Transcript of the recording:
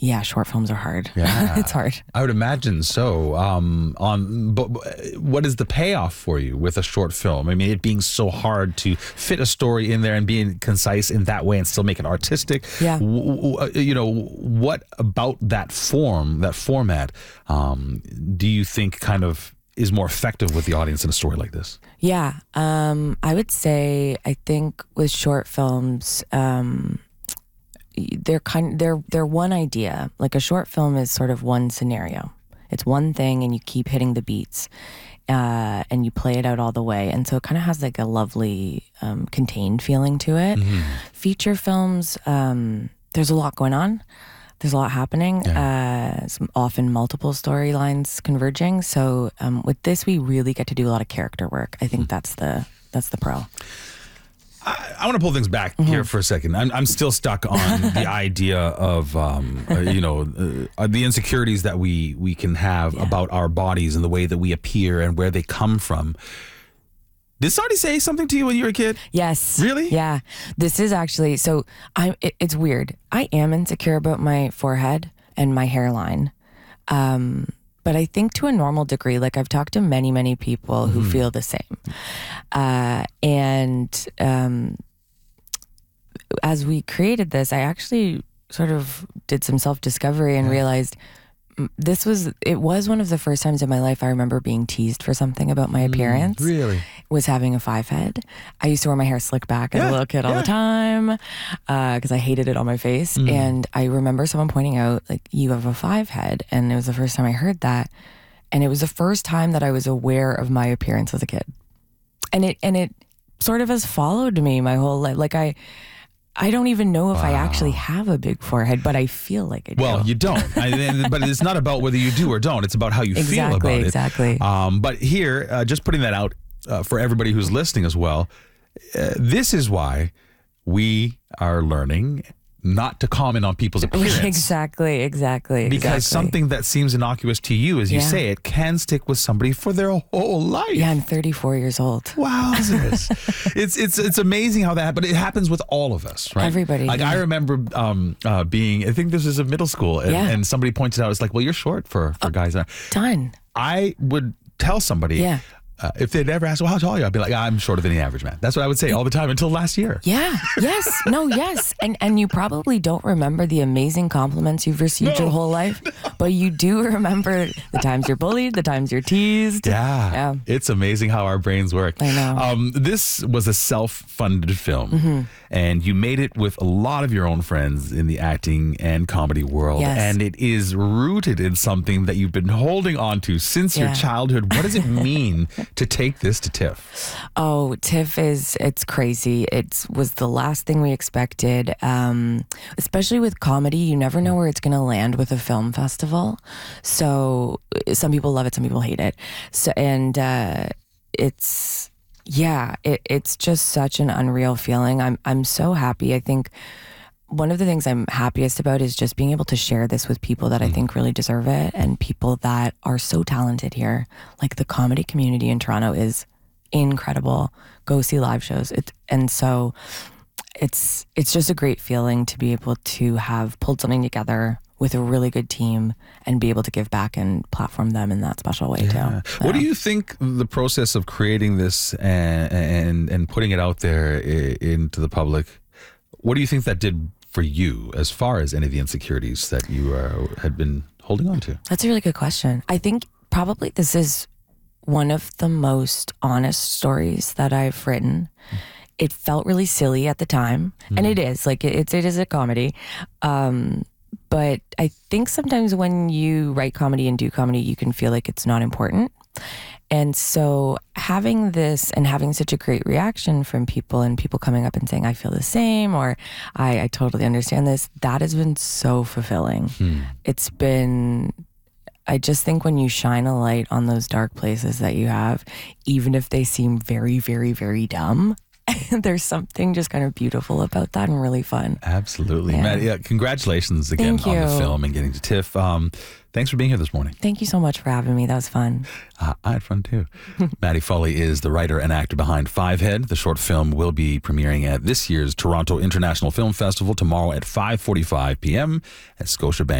Yeah, short films are hard. Yeah. It's hard. I would imagine so. But what is the payoff for you with a short film? I mean, it being so hard to fit a story in there and being concise in that way and still make it artistic. Yeah. What about that format, do you think kind of is more effective with the audience in a story like this? Yeah. I would say, I think with short films, they're one idea. Like a short film is sort of one scenario. It's one thing and you keep hitting the beats and you play it out all the way. And so it kind of has like a lovely contained feeling to it. Mm-hmm. Feature films, there's a lot going on. There's a lot happening. Yeah. Often multiple storylines converging. So with this, we really get to do a lot of character work. I think that's the pro. I want to pull things back here for a second. I'm still stuck on the idea of the insecurities that we can have about our bodies and the way that we appear and where they come from. Did somebody say something to you when you were a kid? Yes. Really? Yeah. This is actually, so it's weird. I am insecure about my forehead and my hairline. But I think to a normal degree, like I've talked to many, many people who feel the same. And as we created this, I actually sort of did some self-discovery and realized it was one of the first times in my life I remember being teased for something about my appearance. Really? Was having a 5 head. I used to wear my hair slicked back as a little kid all the time because I hated it on my face. And I remember someone pointing out, like, you have a 5 head. And it was the first time I heard that. And it was the first time that I was aware of my appearance as a kid. And it sort of has followed me my whole life. Like I don't even know if I actually have a big forehead, but I feel like I do. Well, you don't. But it's not about whether you do or don't. It's about how you feel about it. Exactly. But here, just putting that out for everybody who's listening as well, this is why we are learning not to comment on people's appearance. Exactly. Because something that seems innocuous to you, as you say, it can stick with somebody for their whole life. Yeah, I'm 34 years old. Wowzers. It's amazing how that, but it happens with all of us, right? Everybody. Like I remember being, I think this is a middle school, and somebody pointed out, it's like, well, you're short for guys. Done. I would tell somebody, if they'd ever ask, well, how tall are you? I'd be like, I'm shorter than the average man. That's what I would say all the time until last year. Yeah. Yes. No, yes. And you probably don't remember the amazing compliments you've received your whole life, but you do remember the times you're bullied, the times you're teased. Yeah. It's amazing how our brains work. I know. This was a self-funded film, and you made it with a lot of your own friends in the acting and comedy world. Yes. And it is rooted in something that you've been holding on to since your childhood. What does it mean to take this to TIFF? Oh, TIFF it's crazy. It was the last thing we expected. Especially with comedy, you never know where it's going to land with a film festival. So some people love it, some people hate it. So, and it's just such an unreal feeling. I'm so happy. I think one of the things I'm happiest about is just being able to share this with people that I think really deserve it, and people that are so talented here. Like the comedy community in Toronto is incredible. Go see live shows. So it's just a great feeling to be able to have pulled something together with a really good team and be able to give back and platform them in that special way too. What do you think the process of creating this and putting it out there into the public, what do you think that did for you as far as any of the insecurities that you had been holding on to? That's a really good question. I think probably this is one of the most honest stories that I've written. It felt really silly at the time, and it is. Like it is a comedy. But I think sometimes when you write comedy and do comedy, you can feel like it's not important. And so having this and having such a great reaction from people and people coming up and saying, I feel the same, or I totally understand this, that has been so fulfilling. It's been, I just think when you shine a light on those dark places that you have, even if they seem very, very, very dumb, there's something just kind of beautiful about that and really fun. Absolutely. Yeah. Maddie, congratulations again on the film and getting to TIFF. Thanks for being here this morning. Thank you so much for having me. That was fun. I had fun too. Maddie Foley is the writer and actor behind Five Head. The short film will be premiering at this year's Toronto International Film Festival tomorrow at 5:45 p.m. at Scotiabank